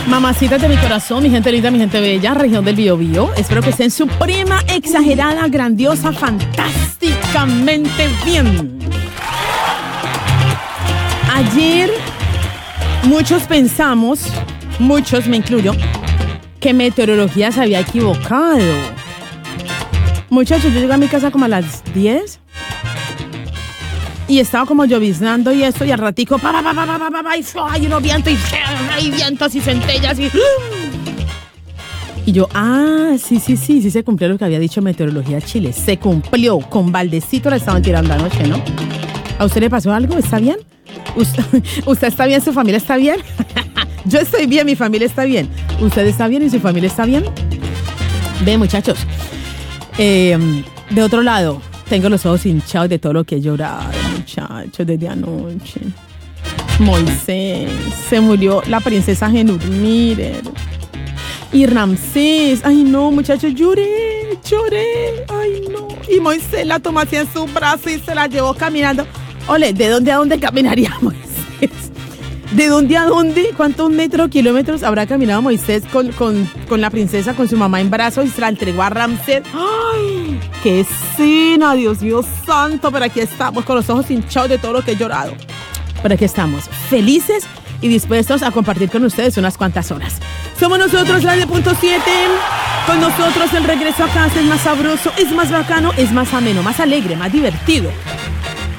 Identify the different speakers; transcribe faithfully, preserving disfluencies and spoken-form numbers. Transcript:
Speaker 1: Mamacitas de mi corazón, mi gente linda, mi gente bella, región del Biobío. Espero que estén suprema, exagerada, grandiosa, fantásticamente bien. Ayer muchos pensamos, muchos me incluyo, que meteorología se había equivocado. Muchachos, yo llegué a mi casa como a las diez y estaba como lloviznando y esto, y al ratico, pa, pa, pa, pa, pa, pa, pa, y hay unos vientos y hay vientos y centellas y... Y yo, ah, sí, sí, sí, sí se cumplió lo que había dicho Meteorología Chile. Se cumplió, con baldecito la estaban tirando anoche, ¿no? ¿A usted le pasó algo? ¿Está bien? ¿Usted, ¿usted está bien? ¿Su familia está bien? Yo estoy bien, mi familia está bien. ¿Usted está bien y su familia está bien? Ve, muchachos, eh, de otro lado, tengo los ojos hinchados de todo lo que he llorado, muchachos, desde anoche. Moisés, se murió la princesa Genurmirer. Y Ramsés, ay no, muchachos, lloré, lloré, ay no. Y Moisés la tomó así en su brazo y se la llevó caminando. Ole, ¿de dónde a dónde caminaría Moisés? ¿De dónde a dónde? ¿Cuántos metros, kilómetros habrá caminado Moisés con, con, con la princesa, con su mamá en brazos y se la entregó a Ramsés? ¡Ay! ¡Qué escena, Dios mío santo! Pero aquí estamos con los ojos hinchados de todo lo que he llorado. Pero aquí estamos, felices y dispuestos a compartir con ustedes unas cuantas horas. Somos nosotros, Radio Punto siete. Con nosotros el regreso a casa es más sabroso, es más bacano, es más ameno, más alegre, más divertido.